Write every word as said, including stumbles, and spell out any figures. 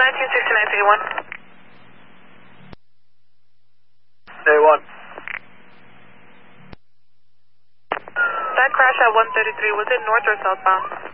nineteen sixty-nine to one. Day one. That crash at one thirty-three, was it north or southbound?